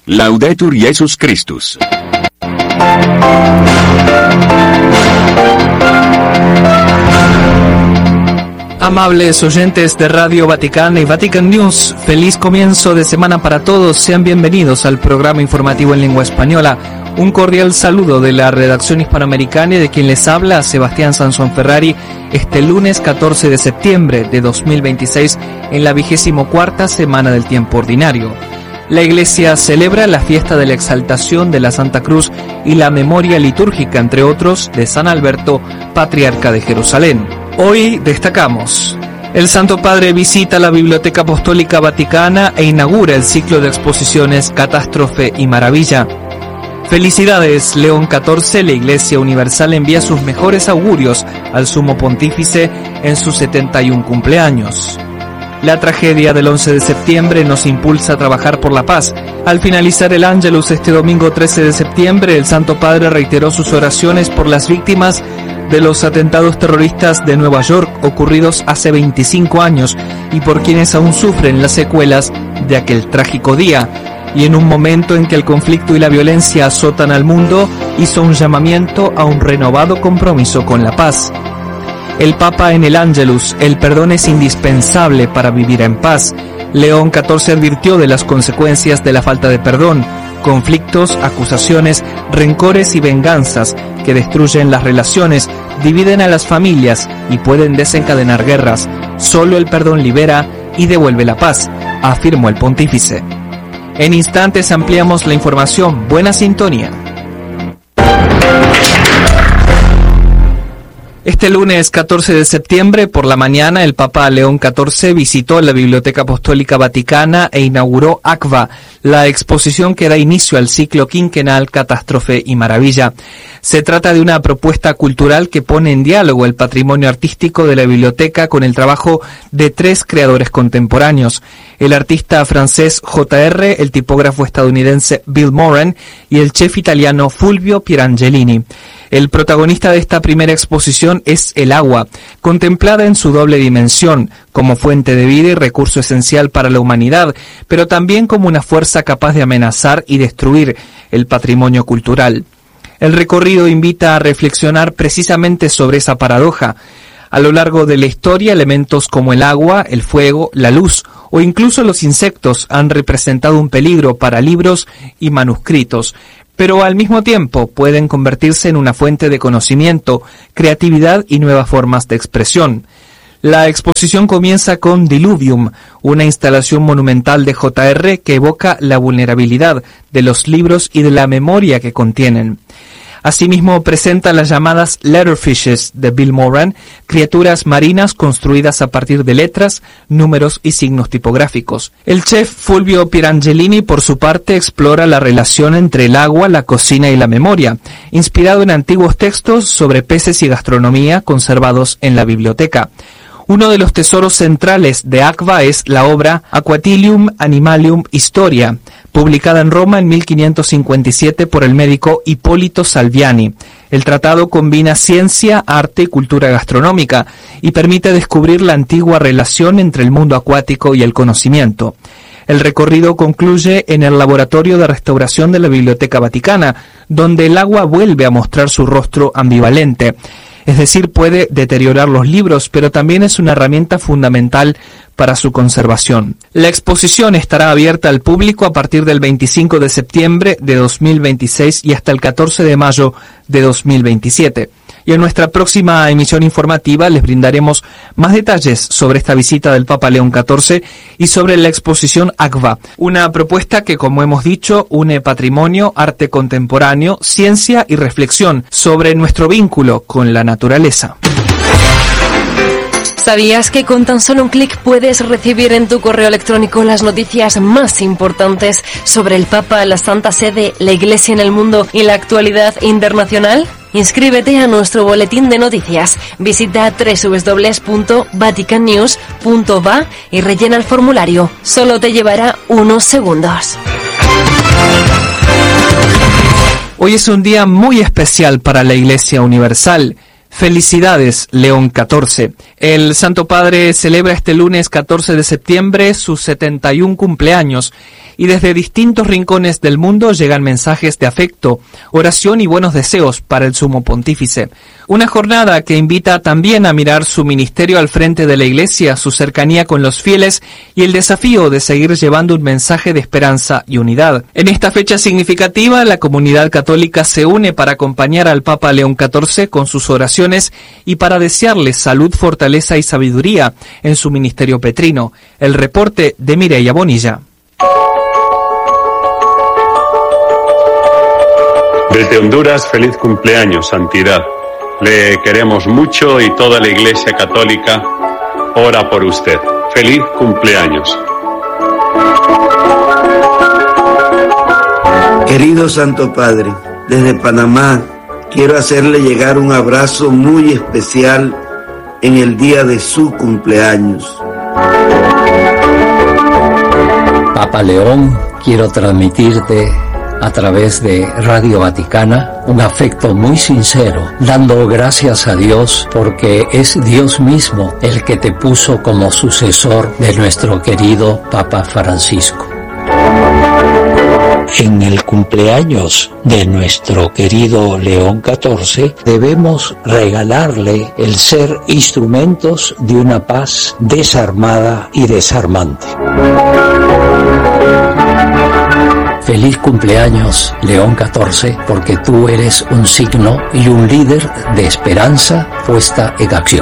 Laudetur Jesus Christus. Amables oyentes de Radio Vaticana y Vatican News, feliz comienzo de semana para todos. Sean bienvenidos al programa informativo en lengua española. Un cordial saludo de la redacción hispanoamericana y de quien les habla, Sebastián Sansón Ferrari, este lunes 14 de septiembre de 2026, en la 24ª semana del tiempo ordinario. La Iglesia celebra la fiesta de la exaltación de la Santa Cruz y la memoria litúrgica, entre otros, de San Alberto, patriarca de Jerusalén. Hoy destacamos: el Santo Padre visita la Biblioteca Apostólica Vaticana e inaugura el ciclo de exposiciones Catástrofe y Maravilla. Felicidades, León XIV. La Iglesia Universal envía sus mejores augurios al Sumo Pontífice en sus 71 cumpleaños. La tragedia del 11 de septiembre nos impulsa a trabajar por la paz. Al finalizar el Ángelus este domingo 13 de septiembre, el Santo Padre reiteró sus oraciones por las víctimas de los atentados terroristas de Nueva York ocurridos hace 25 años y por quienes aún sufren las secuelas de aquel trágico día. Y en un momento en que el conflicto y la violencia azotan al mundo, hizo un llamamiento a un renovado compromiso con la paz. El Papa en el Ángelus: el perdón es indispensable para vivir en paz. León XIV advirtió de las consecuencias de la falta de perdón: conflictos, acusaciones, rencores y venganzas que destruyen las relaciones, dividen a las familias y pueden desencadenar guerras. Solo el perdón libera y devuelve la paz, afirmó el pontífice. En instantes ampliamos la información. Buena sintonía. Este lunes 14 de septiembre, por la mañana, el Papa León XIV visitó la Biblioteca Apostólica Vaticana e inauguró ACVA, la exposición que da inicio al ciclo quinquenal Catástrofe y Maravilla. Se trata de una propuesta cultural que pone en diálogo el patrimonio artístico de la biblioteca con el trabajo de 3 creadores contemporáneos: el artista francés J.R., el tipógrafo estadounidense Bill Moran y el chef italiano Fulvio Pierangelini. El protagonista de esta primera exposición es el agua, contemplada en su doble dimensión, como fuente de vida y recurso esencial para la humanidad, pero también como una fuerza capaz de amenazar y destruir el patrimonio cultural. El recorrido invita a reflexionar precisamente sobre esa paradoja. A lo largo de la historia, elementos como el agua, el fuego, la luz o incluso los insectos han representado un peligro para libros y manuscritos, pero al mismo tiempo pueden convertirse en una fuente de conocimiento, creatividad y nuevas formas de expresión. La exposición comienza con Diluvium, una instalación monumental de J.R. que evoca la vulnerabilidad de los libros y de la memoria que contienen. Asimismo, presenta las llamadas letterfishes de Bill Moran, criaturas marinas construidas a partir de letras, números y signos tipográficos. El chef Fulvio Pierangelini, por su parte, explora la relación entre el agua, la cocina y la memoria, inspirado en antiguos textos sobre peces y gastronomía conservados en la biblioteca. Uno de los tesoros centrales de ACVA es la obra Aquatilium Animalium Historia, publicada en Roma en 1557 por el médico Hipólito Salviani. El tratado combina ciencia, arte y cultura gastronómica y permite descubrir la antigua relación entre el mundo acuático y el conocimiento. El recorrido concluye en el Laboratorio de Restauración de la Biblioteca Vaticana, donde el agua vuelve a mostrar su rostro ambivalente. Es decir, puede deteriorar los libros, pero también es una herramienta fundamental para su conservación. La exposición estará abierta al público a partir del 25 de septiembre de 2026 y hasta el 14 de mayo de 2027. Y en nuestra próxima emisión informativa les brindaremos más detalles sobre esta visita del Papa León XIV y sobre la exposición ACVA, una propuesta que, como hemos dicho, une patrimonio, arte contemporáneo, ciencia y reflexión sobre nuestro vínculo con la naturaleza. ¿Sabías que con tan solo un clic puedes recibir en tu correo electrónico las noticias más importantes sobre el Papa, la Santa Sede, la Iglesia en el mundo y la actualidad internacional? Inscríbete a nuestro boletín de noticias. Visita www.vaticannews.va y rellena el formulario. Solo te llevará unos segundos. Hoy es un día muy especial para la Iglesia Universal. Felicidades, León XIV. El Santo Padre celebra este lunes 14 de septiembre sus 71 cumpleaños y desde distintos rincones del mundo llegan mensajes de afecto, oración y buenos deseos para el Sumo Pontífice. Una jornada que invita también a mirar su ministerio al frente de la Iglesia, su cercanía con los fieles y el desafío de seguir llevando un mensaje de esperanza y unidad. En esta fecha significativa, la comunidad católica se une para acompañar al Papa León XIV con sus oraciones y para desearle salud, fortaleza y sabiduría en su ministerio petrino. El reporte de Mireia Bonilla. Desde Honduras, feliz cumpleaños, Santidad. Le queremos mucho y toda la Iglesia Católica ora por usted. ¡Feliz cumpleaños! Querido Santo Padre, desde Panamá quiero hacerle llegar un abrazo muy especial en el día de su cumpleaños. Papa León, quiero transmitirte a través de Radio Vaticana un afecto muy sincero, dando gracias a Dios porque es Dios mismo el que te puso como sucesor de nuestro querido Papa Francisco. En el cumpleaños de nuestro querido León XIV debemos regalarle el ser instrumentos de una paz desarmada y desarmante. Feliz cumpleaños, León XIV, porque tú eres un signo y un líder de esperanza puesta en acción.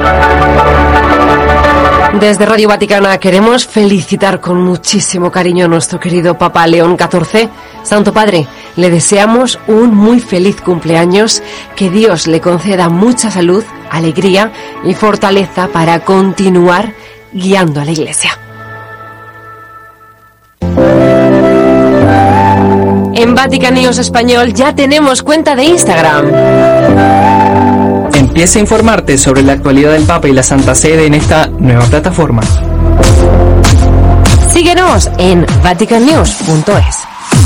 Desde Radio Vaticana queremos felicitar con muchísimo cariño a nuestro querido Papa León XIV. Santo Padre, le deseamos un muy feliz cumpleaños, que Dios le conceda mucha salud, alegría y fortaleza para continuar guiando a la Iglesia. En Vatican News Español ya tenemos cuenta de Instagram. Empieza a informarte sobre la actualidad del Papa y la Santa Sede en esta nueva plataforma. Síguenos en vaticannews.es.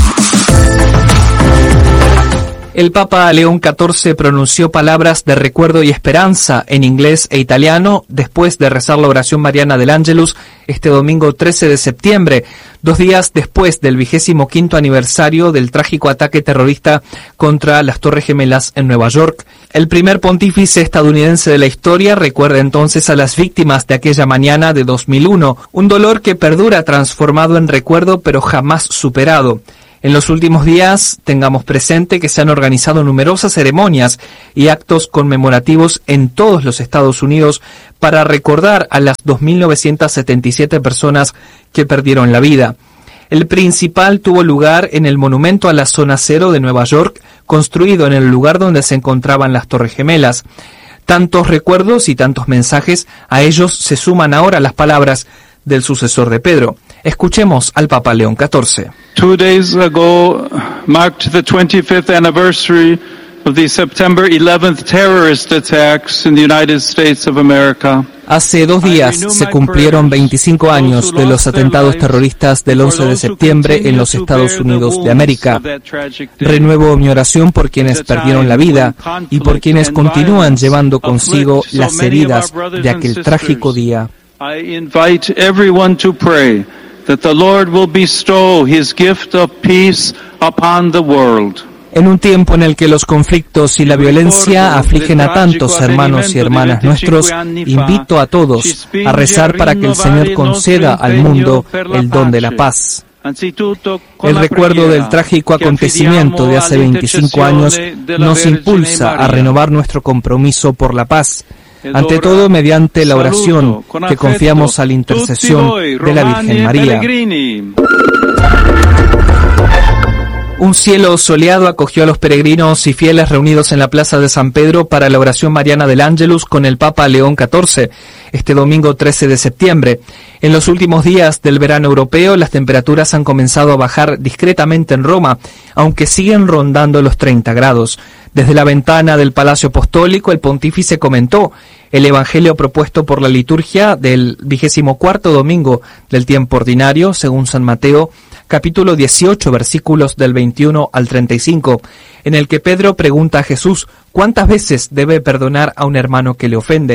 El Papa León XIV pronunció palabras de recuerdo y esperanza en inglés e italiano después de rezar la oración mariana del Ángelus este domingo 13 de septiembre, 2 días después del 25º aniversario del trágico ataque terrorista contra las Torres Gemelas en Nueva York. El primer pontífice estadounidense de la historia recuerda entonces a las víctimas de aquella mañana de 2001, un dolor que perdura transformado en recuerdo pero jamás superado. En los últimos días, tengamos presente que se han organizado numerosas ceremonias y actos conmemorativos en todos los Estados Unidos para recordar a las 2.977 personas que perdieron la vida. El principal tuvo lugar en el monumento a la Zona Cero de Nueva York, construido en el lugar donde se encontraban las Torres Gemelas. Tantos recuerdos y tantos mensajes, a ellos se suman ahora las palabras del sucesor de Pedro. Escuchemos al Papa León XIV. 2 days ago marked the 25th anniversary of the September 11th terrorist attacks in the United States of America. Hace 2 días se cumplieron 25 años de los atentados terroristas del 11 de septiembre en los Estados Unidos de América. Renuevo mi oración por quienes perdieron la vida y por quienes continúan llevando consigo las heridas de aquel trágico día. I invite everyone to pray that the Lord will bestow his gift of peace upon the world. En un tiempo en el que los conflictos y la violencia afligen a tantos hermanos y hermanas nuestros, invito a todos a rezar para que el Señor conceda al mundo el don de la paz. El recuerdo del trágico acontecimiento de hace 25 años nos impulsa a renovar nuestro compromiso por la paz, ante todo mediante la oración que confiamos a la intercesión de la Virgen María. Un cielo soleado acogió a los peregrinos y fieles reunidos en la Plaza de San Pedro para la oración mariana del Ángelus con el Papa León XIV, este domingo 13 de septiembre. En los últimos días del verano europeo, las temperaturas han comenzado a bajar discretamente en Roma, aunque siguen rondando los 30 grados. Desde la ventana del Palacio Apostólico, el pontífice comentó el evangelio propuesto por la liturgia del 24º domingo del tiempo ordinario, según San Mateo, capítulo 18, versículos del 21 al 35, en el que Pedro pregunta a Jesús cuántas veces debe perdonar a un hermano que le ofende.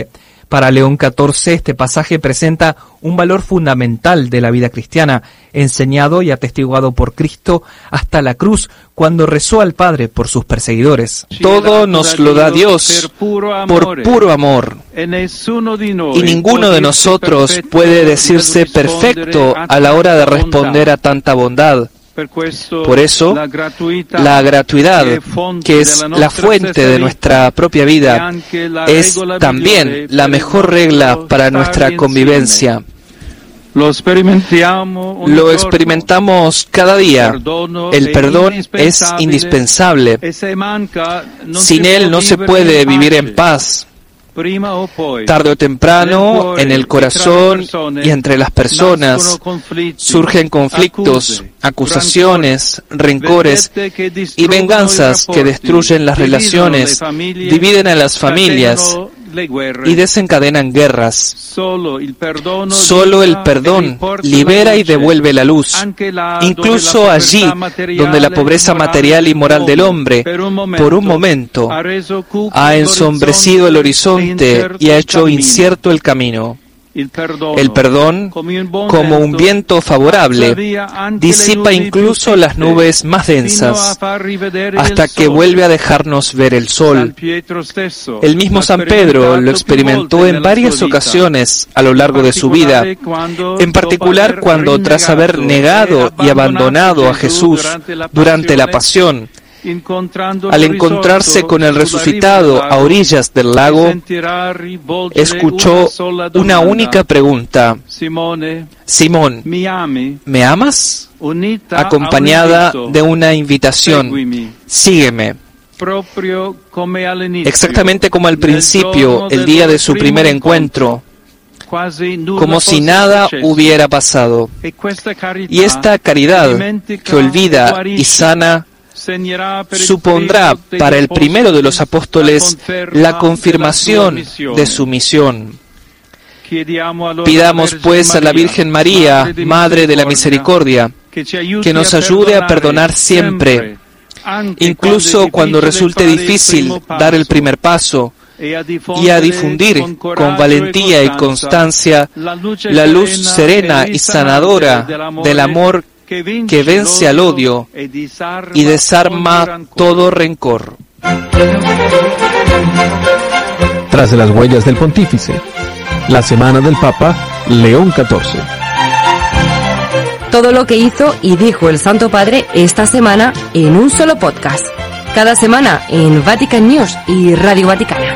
Para León XIV, este pasaje presenta un valor fundamental de la vida cristiana, enseñado y atestiguado por Cristo hasta la cruz, cuando rezó al Padre por sus perseguidores. Todo nos lo da Dios por puro amor, y ninguno de nosotros puede decirse perfecto a la hora de responder a tanta bondad. Por eso, la gratuidad, que es la fuente de nuestra propia vida, es también la mejor regla para nuestra convivencia. Lo experimentamos cada día. El perdón es indispensable. Sin él no se puede vivir en paz. Tarde o temprano, en el corazón y entre las personas, surgen conflictos, acusaciones, rencores y venganzas que destruyen las relaciones, dividen a las familias y desencadenan guerras. Solo el perdón libera y devuelve la luz, incluso allí donde la pobreza material y moral del hombre, por un momento, ha ensombrecido el horizonte y ha hecho incierto el camino. El perdón, como un viento favorable, disipa incluso las nubes más densas, hasta que vuelve a dejarnos ver el sol. El mismo San Pedro lo experimentó en varias ocasiones a lo largo de su vida, en particular cuando, tras haber negado y abandonado a Jesús durante la pasión, al encontrarse con el resucitado a orillas del lago, escuchó una única pregunta: Simón, ¿me amas? Acompañada de una invitación: sígueme. Exactamente como al principio, el día de su primer encuentro, como si nada hubiera pasado. Y esta caridad que olvida y sana supondrá para el primero de los apóstoles la confirmación de su misión. Pidamos pues a la Virgen María, Madre de la Misericordia, que nos ayude a perdonar siempre, incluso cuando resulte difícil dar el primer paso, y a difundir con valentía y constancia la luz serena y sanadora del amor que vence al odio y desarma todo rencor. Tras las huellas del Pontífice, la semana del Papa León XIV. Todo lo que hizo y dijo el Santo Padre esta semana en un solo podcast. Cada semana en Vatican News y Radio Vaticana.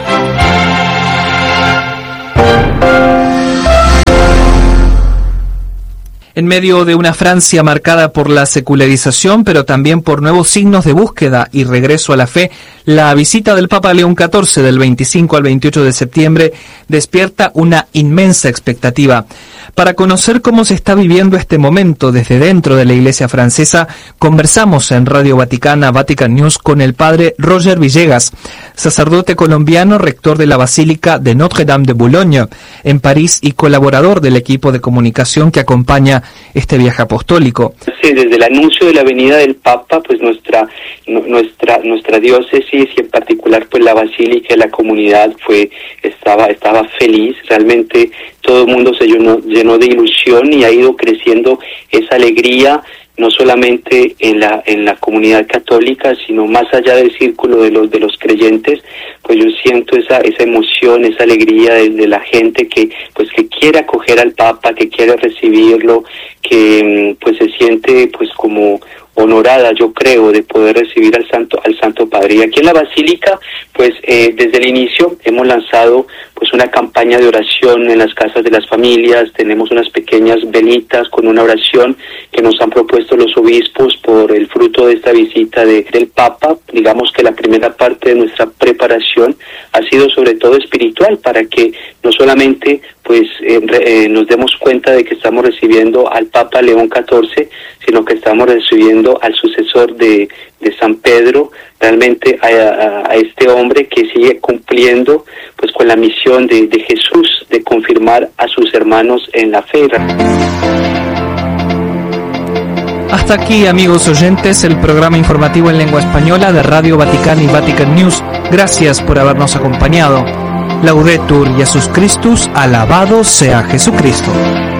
En medio de una Francia marcada por la secularización, pero también por nuevos signos de búsqueda y regreso a la fe, la visita del Papa León XIV del 25 al 28 de septiembre despierta una inmensa expectativa. Para conocer cómo se está viviendo este momento desde dentro de la Iglesia francesa, conversamos en Radio Vaticana, Vatican News, con el padre Roger Villegas, sacerdote colombiano, rector de la Basílica de Notre-Dame de Boulogne, en París, y colaborador del equipo de comunicación que acompaña este viaje apostólico. Sí, desde el anuncio de la venida del Papa, pues nuestra diócesis y en particular pues la Basílica y la comunidad estaba feliz. Realmente todo el mundo se llenó de ilusión y ha ido creciendo esa alegría, no solamente en la comunidad católica, sino más allá del círculo de los creyentes. Pues yo siento esa emoción, esa alegría de la gente que quiere acoger al Papa, que quiere recibirlo, que pues se siente pues como honorada, yo creo, de poder recibir al Santo Padre. Y aquí en la Basílica, pues desde el inicio hemos lanzado pues una campaña de oración en las casas de las familias. Tenemos unas pequeñas velitas con una oración que nos han propuesto los obispos por el fruto de esta visita del Papa. Digamos que la primera parte de nuestra preparación ha sido sobre todo espiritual, para que no solamente pues nos demos cuenta de que estamos recibiendo al Papa León XIV, sino que estamos recibiendo al sucesor de San Pedro, realmente a este hombre que sigue cumpliendo pues con la misión de Jesús de confirmar a sus hermanos en la fe. Hasta aquí, amigos oyentes, el programa informativo en lengua española de Radio Vaticana y Vatican News. Gracias por habernos acompañado. Laudetur Jesus Christus, alabado sea Jesucristo.